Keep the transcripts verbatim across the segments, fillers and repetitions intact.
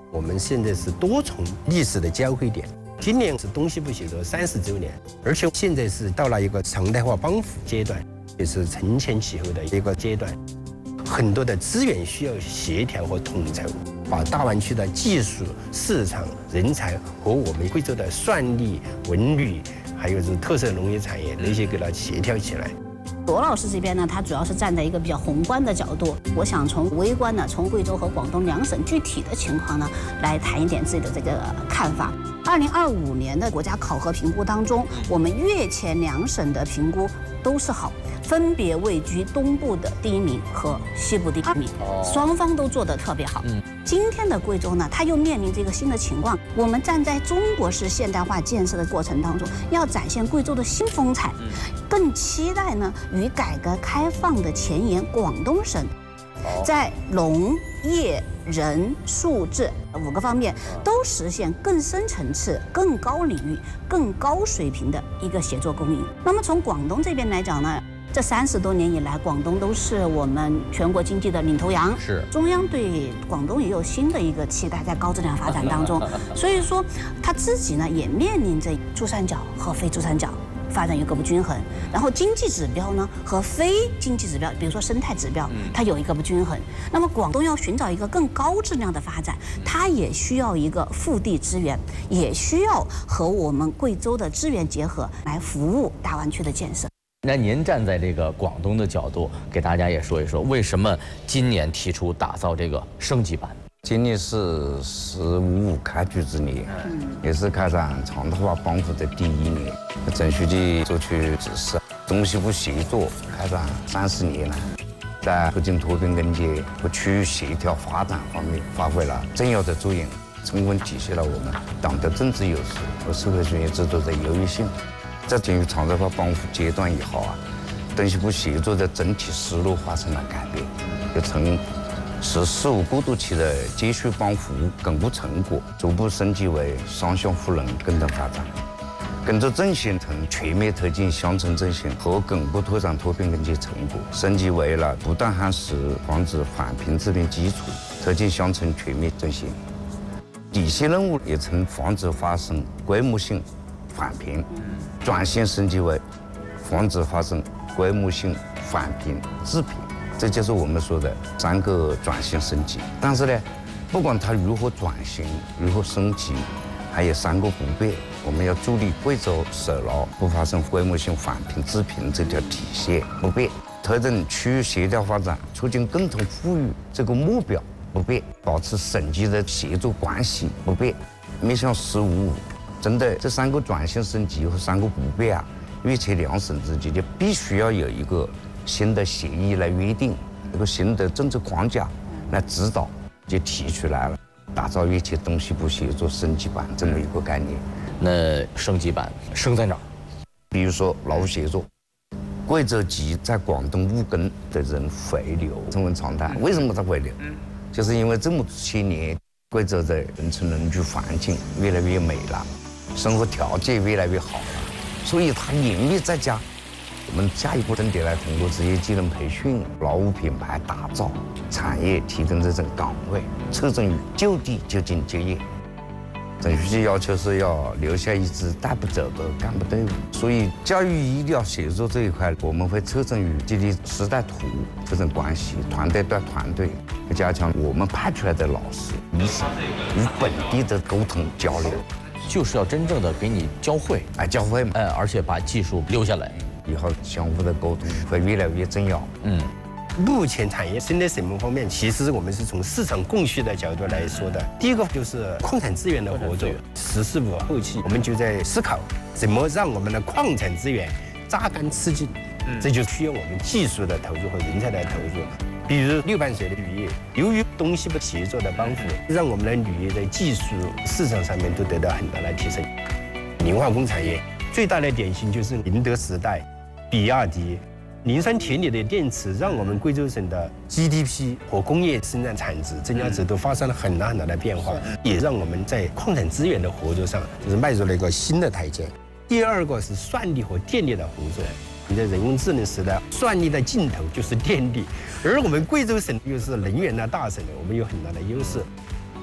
我们现在是多重历史的交汇点。今年是东西部协作三十周年，而且现在是到了一个常态化帮扶阶段，也是承前启后的一个阶段。很多的资源需要协调和统筹，把大湾区的技术、市场、人才和我们贵州的算力、文旅，还有是特色农业产业那些给它协调起来。 罗老师这边呢，他主要是站在一个比较宏观的角度，我想从微观呢，从贵州和广东两省具体的情况呢，来谈一点自己的这个看法。二零二五年的国家考核评估当中，我们粤前两省的评估都是好，分别位居东部的第一名和西部第二名，双方都做得特别好。今天的贵州呢，它又面临着一个新的情况，我们站在中国式现代化建设的过程当中，要展现贵州的新风采，更期待呢与改革开放的前沿广东省，在农业、人、数、治五个方面都实现更深层次、更高领域、更高水平的一个协作共赢。那么从广东这边来讲呢，这三十多年以来，广东都是我们全国经济的领头羊。 是中央对广东也有新的一个期待，在高质量发展当中，所以说他自己呢也面临着珠三角和非珠三角发展有个不均衡，然后经济指标呢和非经济指标，比如说生态指标，它有一个不均衡。那么广东要寻找一个更高质量的发展，它也需要一个腹地资源，也需要和我们贵州的资源结合，来服务大湾区的建设。 那您站在这个广东的角度，给大家也说一说，为什么今年提出打造这个升级版？ 今年是“十五五”开局之年，也是开展常态化帮扶的第一年。郑书记作出指示，东西部协作开展三十年了，在促进脱贫攻坚和区域协调发展方面发挥了重要的作用，充分体现了我们党的政治优势和社会主义制度的优越性。在进入常态化帮扶阶段以后啊，东西部协作的整体思路发生了改变，就从“十四五”过渡期的接续帮扶巩固成果，逐步升级为双向互认共同发展。工作重心从全面推进乡村振兴和巩固拓展脱贫攻坚成果，升级为了不断夯实防止返贫治贫基础，推进乡村全面振兴。底线任务也从防止发生规模性返贫，转型升级为防止发生规模性返贫治贫。这就是我们说的三个转型升级。但是呢，不管它如何转型、如何升级，还有三个不变。我们要助力贵州守牢不发生规模性返贫治贫这条底线不变，推动区域协调发展，促进共同富裕这个目标不变，保持省级的协作关系不变。面向“十五五”，针对这三个转型升级和三个不变啊，粤前两省之间就必须要有一个新的协议来约定，一个新的政策框架来指导，就提出来了，打造粤前东西部协作升级版这么一个概念。 那升级版升在哪儿？ 比如说劳务协作，贵州籍在广东务工的人回流成为常态。为什么他回流？就是因为这么些年，贵州的人村人居环境越来越美了，生活条件越来越好了，所以他宁愿在家。我们下一步重点来通过职业技能培训、劳务品牌打造、产业提供这种岗位，侧重于就地就近就业。郑书记要求是要留下一支带不走的干部队伍，所以教育医疗协作这一块，我们会侧重于建立师带徒这种关系，团队对团队，加强我们派出来的老师、医生与本地的沟通交流， 就是要真正的给你教会， 哎，教会嘛， 哎，而且把技术留下来， 以后相互的沟通会越来越重要。 嗯。 目前产业生态什么方面，其实我们是从市场供需的角度来说的。第一个就是矿产资源的合作，“十四五”后期我们就在思考怎么让我们的矿产资源榨干吃紧，这就需要我们技术的投入和人才的投入。比如六盘水的铝业，由于东西部协作的帮扶，让我们的铝业在技术市场上面都得到很大的提升。磷化工产业最大的典型就是宁德时代、比亚迪。磷酸铁锂的电池让我们贵州省的 G D P 和工业生产产值、增加值都发生了很大很大的变化，也让我们在矿产资源的合作上就是迈入了一个新的台阶。第二个是算力和电力的合作。你在人工智能时代，算力的尽头就是电力，而我们贵州省又是能源的大省，我们有很大的优势。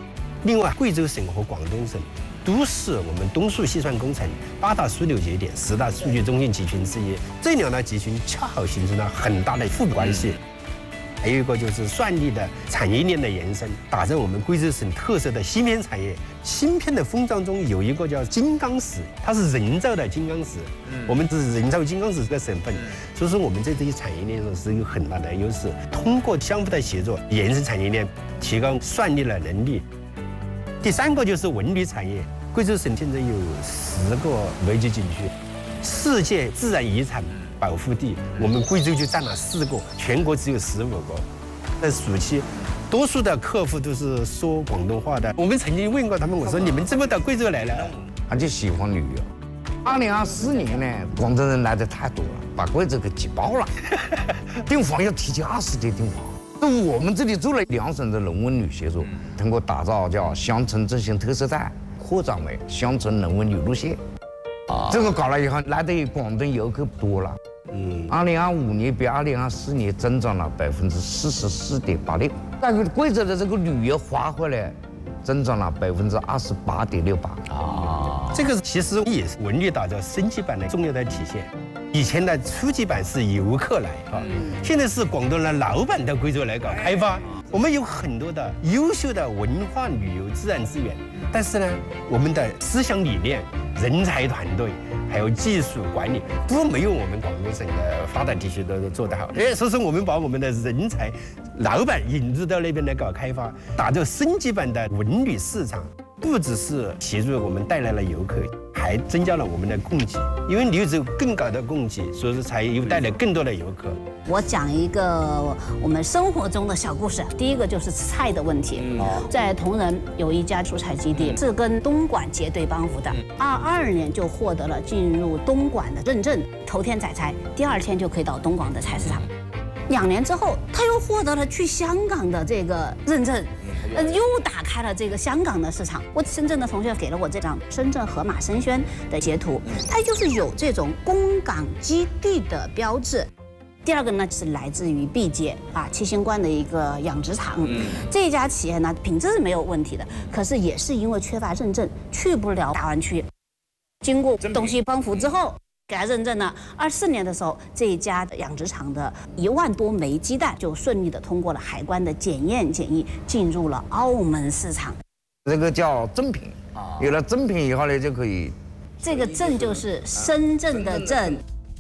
另外，贵州省和广东省都是我们东数西算工程八大枢纽节点、十大数据中心集群之一，这两大集群恰好形成了很大的互补关系。还有一个就是算力的产业链的延伸，打造我们贵州省特色的芯片产业。芯片的封装中有一个叫金刚石，它是人造的金刚石，我们是人造金刚石这个省份，所以说我们在这些产业链上是有很大的优势。通过相互的协作，延伸产业链，提高算力的能力。第三个就是文旅产业，贵州省现在有十个五 A 级景区，世界自然遗产保护地，我们贵州就占了四个，全国只有十五个。在暑期，多数的客户都是说广东话的。我们曾经问过他们，我说你们怎么到贵州来了？ 他就喜欢旅游。二零二四年呢，广东人来的太多了，把贵州给挤爆了，订房要提前二十天订房。我们这里做了两省的人文旅协作，通过打造叫乡村振兴特色带，扩展为乡村人文旅路线。啊，这个搞了以后，来的广东游客多了。嗯，二零二五年比二零二四年增长了百分之四十四点八六，但是贵州的这个旅游花费呢，增长了百分之二十八点六八。 啊，这个其实也是文旅打造升级版的重要的体现。以前的初级版是游客来啊，现在是广东的老板到贵州来搞开发。我们有很多的优秀的文化旅游自然资源，但是呢，我们的思想理念、人才团队还有技术管理都没有我们广东省的发达地区的做得好。哎，所以说我们把我们的人才、老板引入到那边来搞开发，打造升级版的文旅市场。不只是协助我们带来了游客，还增加了我们的供给。因为你有更高的供给，所以说才有带来更多的游客。 我讲一个我们生活中的小故事。第一个就是菜的问题。在铜仁有一家蔬菜基地，是跟东莞结对帮扶的。二二年就获得了进入东莞的认证，头天摘菜，第二天就可以到东莞的菜市场。两年之后，他又获得了去香港的这个认证。呃，又打开了这个香港的市场。我深圳的同学给了我这张深圳盒马生鲜的截图，它就是有这种供港基地的标志。第二个呢是来自于毕节啊七星观的一个养殖场，这家企业呢品质是没有问题的，可是也是因为缺乏认证，去不了大湾区。经过东西帮扶之后，给它认证了。二四年的时候，这一家养殖场的一万多枚鸡蛋就顺利的通过了海关的检验检疫，进入了澳门市场。 这个叫正品，有了正品以后呢，就可以。 这个正就是深圳的正。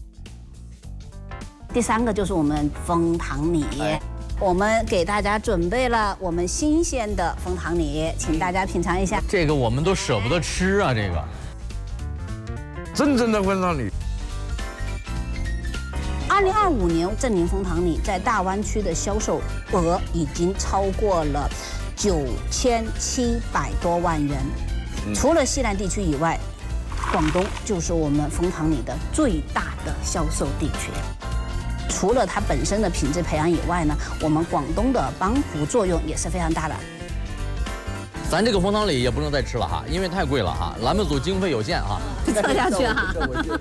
第三个就是我们枫糖米。我们给大家准备了我们新鲜的枫糖米，请大家品尝一下。 这个我们都舍不得吃啊，这个。 真正的枫糖米。 二零二五年，正宁枫糖米在大湾区的销售额已经超过了九千七百多万元。除了西南地区以外，广东就是我们枫糖米的最大的销售地区。除了它本身的品质培养以外呢，我们广东的帮扶作用也是非常大的。 咱这个枫糖米也不能再吃了哈，因为太贵了哈，栏目组经费有限哈。 撤下去哈。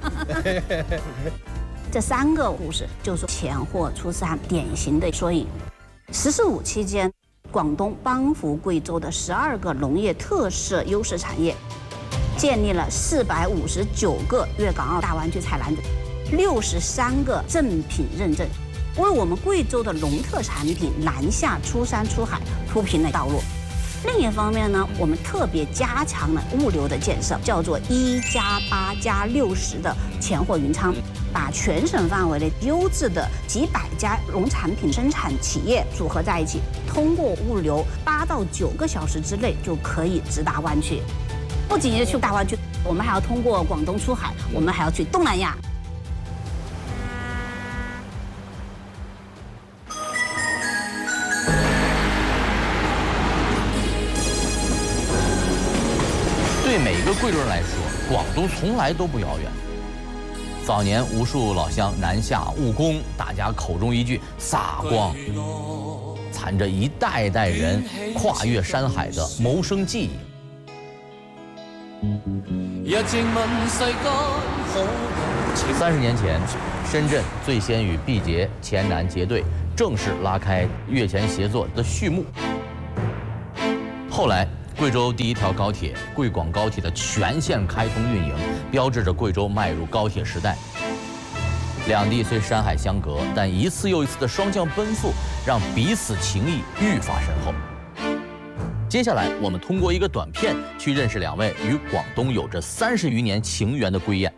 这三个故事就是钱货出山典型的缩影。十四五期间，广东帮扶贵州的十二个农业特色优势产业，建立了四百五十九个粤港澳大湾区采篮子，六十三个正品认证，为我们贵州的农特产品南下出山出海铺平了道路。另一方面呢，我们特别加强了物流的建设，叫做一加八加六十的钱货云仓，把全省范围的优质的几百家农产品生产企业组合在一起，通过物流八到九个小时之内就可以直达湾区。不仅是去大湾区，我们还要通过广东出海，我们还要去东南亚。 对每个贵州人来说，广东从来都不遥远。早年无数老乡南下务工，大家口中一句“撒光”，藏着一代代人跨越山海的谋生记忆。三十年前，深圳最先与毕节、黔南结对，正式拉开粤黔协作的序幕。后来， 贵州第一条高铁贵广高铁的全线开通运营，标志着贵州迈入高铁时代。两地虽山海相隔，但一次又一次的双向奔赴，让彼此情谊愈发深厚。接下来，我们通过一个短片去认识两位与广东有着三十余年情缘的归雁。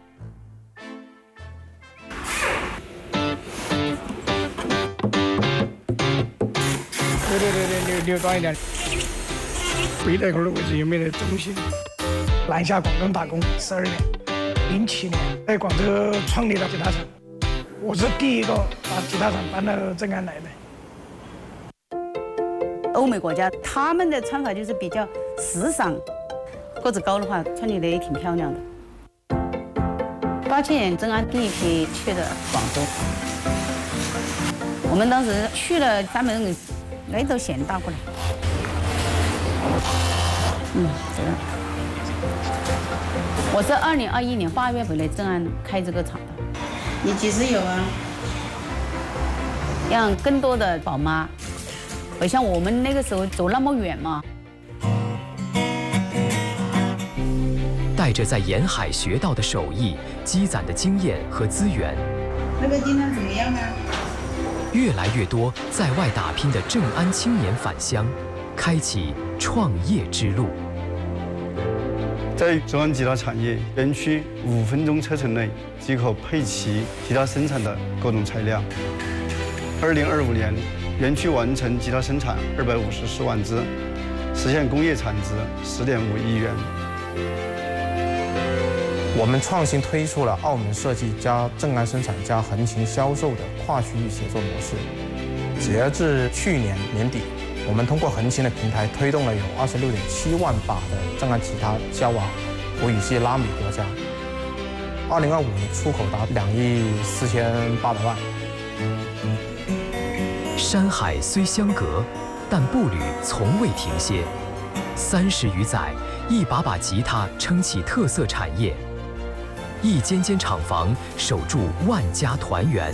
溜溜溜溜溜溜短一点，背在这儿的位置有没得中心？南下广东打工十二年，零七年在广州创立了吉他厂，我是第一个把吉他厂搬到镇安来的。 欧美国家他们的穿法就是比较时尚，个子高的话穿起来也挺漂亮的。八七年镇安第一批去的广州，我们当时去了三百多人，那头线打过来。嗯，这样。我是二零二一年八月回来镇安开这个厂的。你几时有啊？让更多的宝妈。不像我们那个时候走那么远嘛。 带着在沿海学到的手艺、积攒的经验和资源， 那个今天怎么样啊？ 越来越多在外打拼的镇安青年返乡，开启创业之路。 在镇安吉他产业园区五分钟车程内即可配齐吉他生产的各种材料。二零二五年。园区完成吉他生产二百五十四万支，实现工业产值十点五亿元。 我们创新推出了澳门设计加镇安生产加横琴销售的跨区域协作模式。截至去年年底，我们通过横琴的平台推动了有二十六点七万把的镇安吉他销往葡语系拉美国家。二零二五年出口达两亿四千八百万。 山海虽相隔，但步履从未停歇。三十余载，一把把吉他撑起特色产业，一间间厂房守住万家团圆。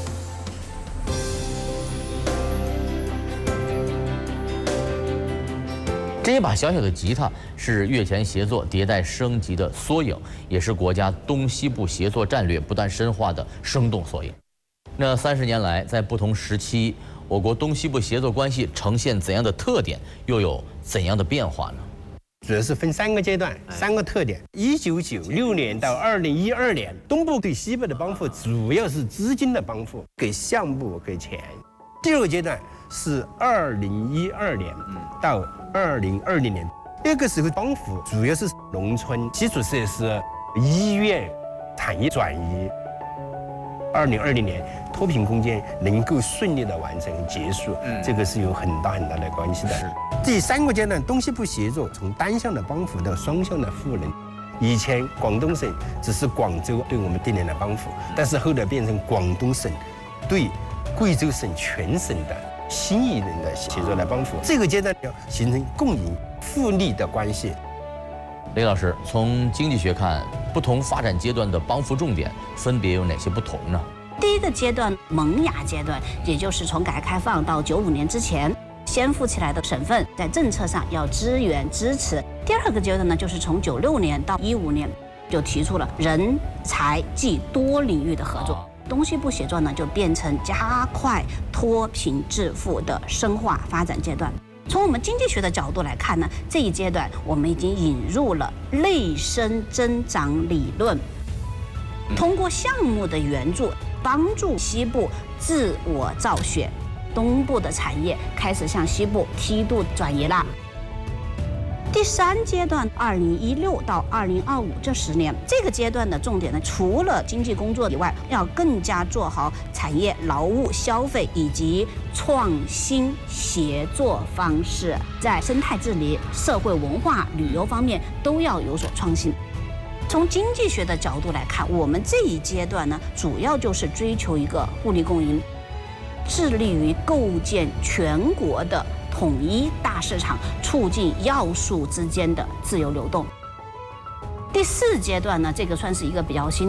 这一把小小的吉他是粤前协作迭代升级的缩影，也是国家东西部协作战略不断深化的生动缩影。那三十年来，在不同时期，我国东西部协作关系呈现怎样的特点，又有怎样的变化呢？ 主要是分三个阶段，三个特点。一九九六年到二零一二年，东部对西部的帮扶主要是资金的帮扶，给项目给钱。第二个阶段是二零一二年到二零二零年，那个时候帮扶主要是农村基础设施、医院、产业转移。二零二零年脱贫攻坚能够顺利的完成结束，嗯、这个是有很大很大的关系的。第三个阶段，东西部协作从单向的帮扶到双向的赋能。以前广东省只是广州对我们定点的帮扶，但是后来变成广东省对贵州省全省的新一轮的协作来帮扶。这个阶段要形成共赢互利的关系。 雷老师，从经济学看，不同发展阶段的帮扶重点分别有哪些不同呢？ 第一个阶段，萌芽阶段，也就是从改革开放到九五年之前，先富起来的省份在政策上要支援支持。第二个阶段呢，就是从九六年到一五年，就提出了人财技多领域的合作。东西部协作呢，就变成加快脱贫致富的深化发展阶段。从我们经济学的角度来看呢，这一阶段我们已经引入了内生增长理论，通过项目的援助，帮助西部自我造血，东部的产业开始向西部梯度转移了。第三阶段，二零一六到二零二五这十年，这个阶段的重点呢，除了经济工作以外，要更加做好产业、劳务、消费以及创新协作方式，在生态治理、社会文化、旅游方面都要有所创新。从经济学的角度来看，我们这一阶段呢，主要就是追求一个互利共赢，致力于构建全国的统一大市场，促进要素之间的自由流动。第四阶段呢，这个算是一个比较新的。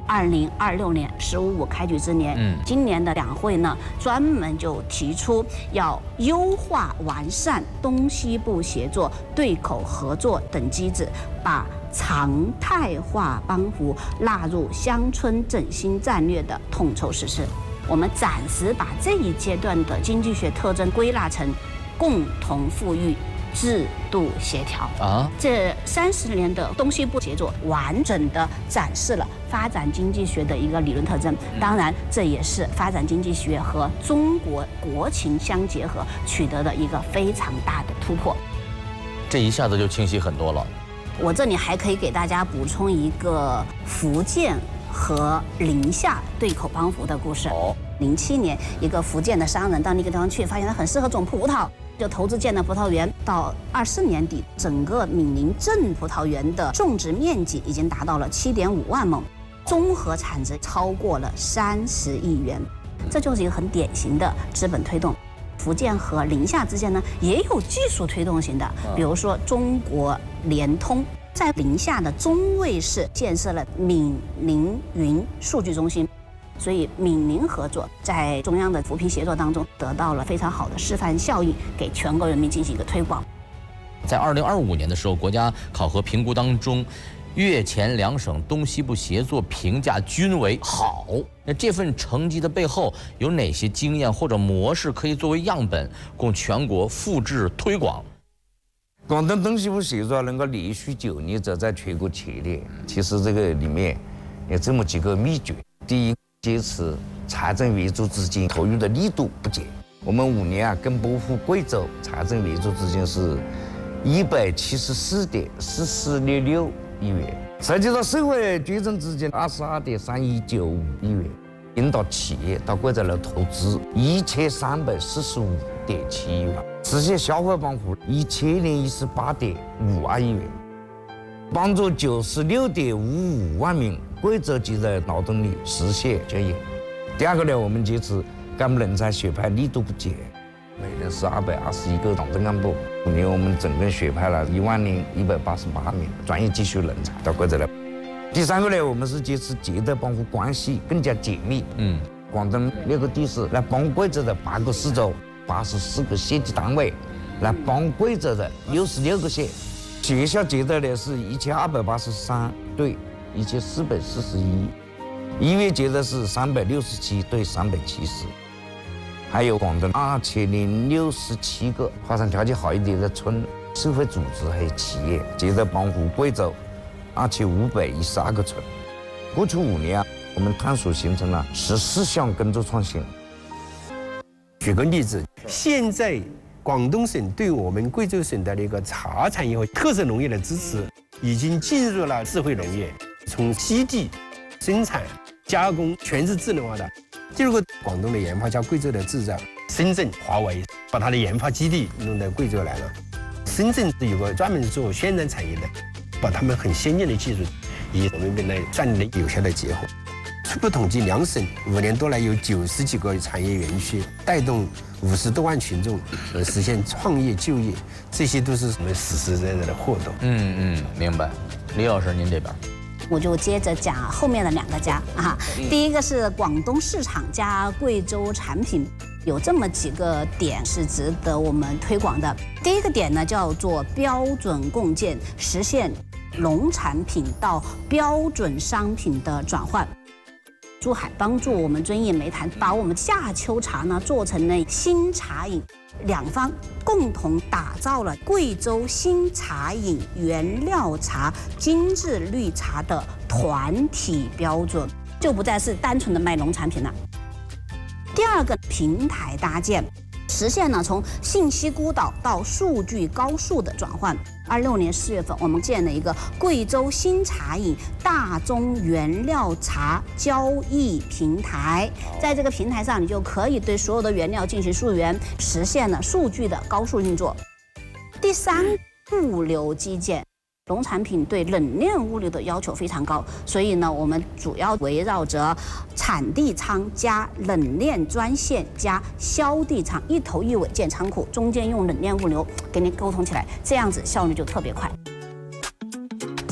二零二六年“十五五”开局之年， 嗯， 今年的两会呢，专门就提出要优化完善东西部协作、对口合作等机制，把常态化帮扶纳入乡村振兴战略的统筹实施。我们暂时把这一阶段的经济学特征归纳成共同富裕、制度协调啊， 这三十年的东西部协作，完整的展示了发展经济学的一个理论特征。当然，这也是发展经济学和中国国情相结合取得的一个非常大的突破。 这一下子就清晰很多了。 我这里还可以给大家补充一个福建和宁夏对口帮扶的故事。 哦， 零七年，一个福建的商人到那个地方去，发现它很适合种葡萄。就投资建了葡萄园，到二四年底，整个闽宁镇葡萄园的种植面积已经达到了七点五万亩，综合产值超过了三十亿元，这就是一个很典型的资本推动。福建和宁夏之间呢，也有技术推动型的，比如说中国联通在宁夏的中卫市建设了闽宁云数据中心。所以闽宁合作在中央的扶贫协作当中得到了非常好的示范效应，给全国人民进行一个推广。 在二零二五年的时候，国家考核评估当中，粤黔两省东西部协作评价均为好。那这份成绩的背后有哪些经验或者模式可以作为样本，供全国复制推广？ 广东东西部协作能够连续九年走在全国前列，其实这个里面有这么几个秘诀。第一，坚持财政援助资金投入的力度不减。我们五年啊，跟拨付贵州财政援助资金是一百七十四点四四六六亿元，涉及到社会捐赠资金二十二点三一九五亿元，引导企业到贵州来投资一千三百四十五点七亿元，实现消费帮扶一千零一十八点五二亿元，帮助九十六点五五万名贵州籍的劳动力实现就业。第二个呢，我们坚持干部人才选派力度不减，每年是二百二十一个党政干部，五年我们总共选派了一万零一百八十八名专业技术人才到贵州来。第三个呢，我们是坚持街道帮扶关系更加紧密。嗯，广东六个地市来帮贵州的八个市州、八十四个县级单位，来帮贵州的六十六个县。学校街道呢是一千二百八十三对一千四百四十一，医院街道是三百六十七对三百七十，还有广东二千零六十七个发展条件好一点的村、社会组织还有企业街道帮扶贵州二千五百一十二个村。过去五年啊，我们探索形成了十四项工作创新。 举个例子，现在广东省对我们贵州省的那个茶产业和特色农业的支持，已经进入了智慧农业，从基地、生产、加工全是智能化的。第二个，广东的研发加贵州的制造，深圳华为把它的研发基地弄到贵州来了。深圳有个专门做渲染产业的，把他们很先进的技术与我们本来战略有效的结合。初步统计，两省五年多来有九十几个产业园区，带动五十多万群众呃实现创业就业，这些都是我们实实在在的获得。 嗯嗯，明白。李老师，您这边。 我就接着讲后面的两个家啊，第一个是广东市场加贵州产品，有这么几个点是值得我们推广的。第一个点呢叫做标准共建，实现农产品到标准商品的转换。珠海帮助我们遵义煤炭把我们夏秋茶呢做成了新茶饮，两方共同打造了贵州新茶饮原料茶精致绿茶的团体标准，就不再是单纯的卖农产品了。第二个平台搭建，实现了从信息孤岛到数据高速的转换。二六年四月份，我们建了一个贵州新茶饮大宗原料茶交易平台，在这个平台上，你就可以对所有的原料进行溯源，实现了数据的高速运作。第三，物流基建。农产品对冷链物流的要求非常高，所以呢，我们主要围绕着产地仓加冷链专线加销地仓一头一尾建仓库，中间用冷链物流给你沟通起来，这样子效率就特别快。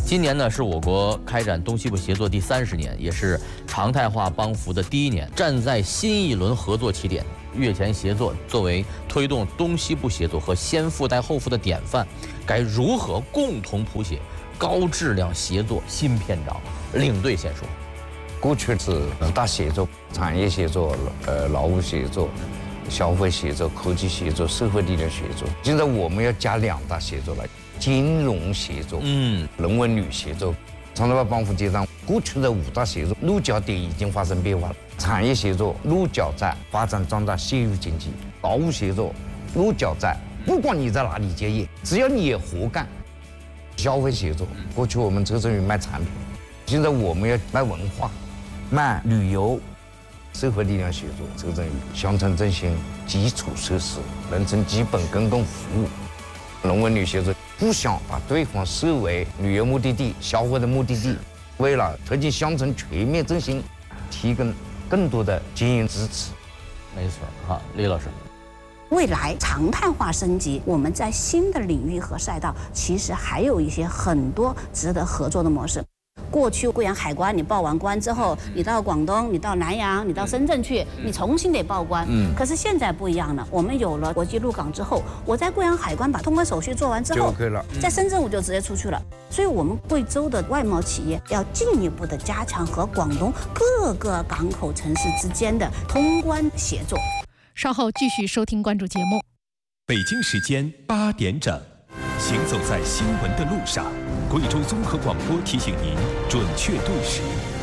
今年呢是我国开展东西部协作第三十年，也是常态化帮扶的第一年。站在新一轮合作起点，越前协作作为推动东西部协作和先富带后富的典范，该如何共同谱写高质量协作新篇章？领队先说。 过去是五大协作：产业协作、呃劳务协作、消费协作、科技协作、社会力量协作。现在我们要加两大协作了。金融协作，嗯，人文旅协作，常态化帮扶阶段，过去的五大协作落脚点已经发生变化了。产业协作落脚在发展壮大县域经济，劳务协作落脚在不管你在哪里结业，只要你也活干。消费协作，过去我们侧重于卖产品，现在我们要卖文化、卖旅游。社会力量协作侧重于乡村振兴、基础设施、人村基本公共服务。人文旅协作不想把对方视为旅游目的地、消费的目的地，为了推进乡村全面振兴，提供更多的经营支持。 没错，哈，李老师。 未来常态化升级，我们在新的领域和赛道，其实还有一些很多值得合作的模式。过去贵阳海关，你报完关之后，你到广东，你到南阳，你到深圳去，你重新得报关。嗯。可是现在不一样了，我们有了国际陆港之后，我在贵阳海关把通关手续做完之后， 就可以了。 在深圳我就直接出去了。所以，我们贵州的外贸企业要进一步的加强和广东各个港口城市之间的通关协作。 稍后继续收听关注节目。 北京时间八点整，行走在新闻的路上。贵州综合广播提醒您准确对时。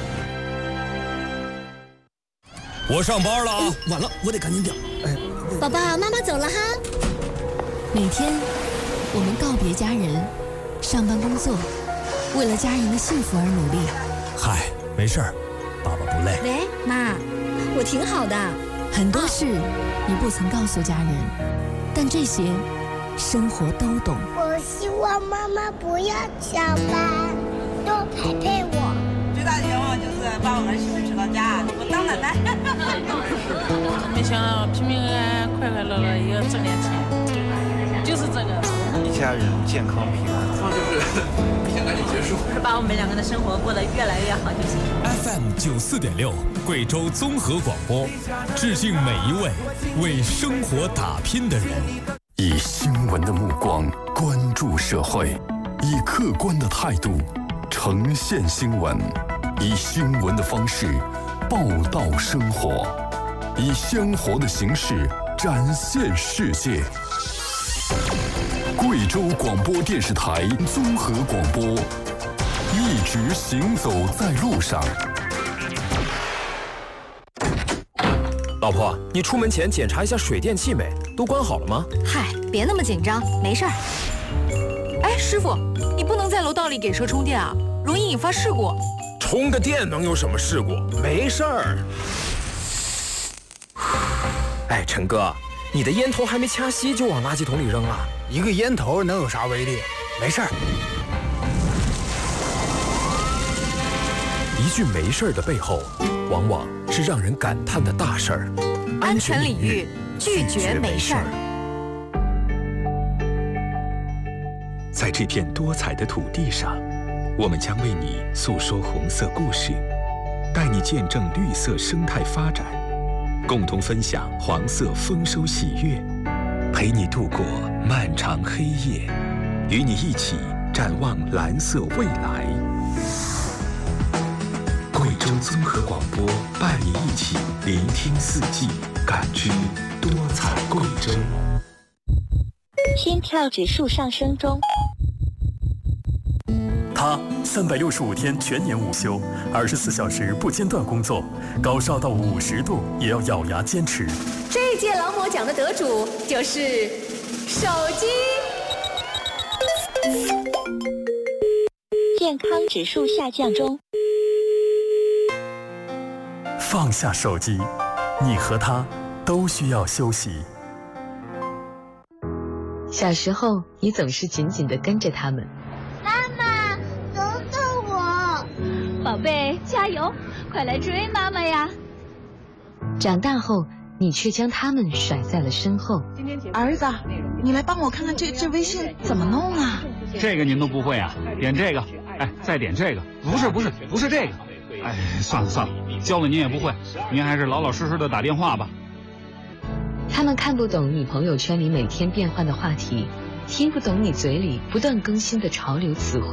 我上班了啊！晚了，我得赶紧点。哎， 宝宝，妈妈走了哈。每天，我们告别家人，上班工作，为了家人的幸福而努力。 嗨，没事儿，爸爸不累。 喂，妈，我挺好的。很多事你不曾告诉家人，但这些生活都懂。 我希望妈妈不要加班，多陪陪我。 最大的愿望就是把我儿媳妇娶到家，我当奶奶。 没想到平平安安、快快乐乐也要挣点钱，就是这个。 一家人健康平安，那就是你想赶紧结束， 把我们两个的生活过得越来越好就行。 F M 九四点六，贵州综合广播，致敬每一位为生活打拼的人。 以新闻的目光关注社会，以客观的态度呈现新闻，以新闻的方式报道生活，以鲜活的形式展现世界。贵州广播电视台综合广播，一直行走在路上。 老婆，你出门前检查一下水电气没？都关好了吗？ 嗨，别那么紧张，没事儿。哎，师傅，你不能在楼道里给车充电啊，容易引发事故。 充个电能有什么事故？没事儿。哎，陈哥，你的烟头还没掐熄就往垃圾桶里扔了？ 一个烟头能有啥威力？没事儿。 一句没事儿的背后，往往是让人感叹的大事儿。 安全领域，拒绝没事儿。 在这片多彩的土地上，我们将为你诉说红色故事，带你见证绿色生态发展，共同分享黄色丰收喜悦，陪你度过漫长黑夜，与你一起展望蓝色未来。贵州综合广播伴你一起聆听四季，感知多彩贵州。 心跳指数上升中。 他三百六十五天全年无休，二十四小时不间断工作，高烧到五十度也要咬牙坚持。 这届劳模奖的得主就是手机。 健康指数下降中。 放下手机，你和他都需要休息。 小时候，你总是紧紧地跟着他们。 妈妈，等等我！ 宝贝，加油，快来追妈妈呀！ 长大后，你却将他们甩在了身后。 儿子，你来帮我看看这这微信怎么弄啊？ 这个您都不会啊？点这个， 哎，再点这个，不是不是不是这个。哎，算了算了，教了您也不会，您还是老老实实的打电话吧。 他们看不懂你朋友圈里每天变换的话题，听不懂你嘴里不断更新的潮流词汇。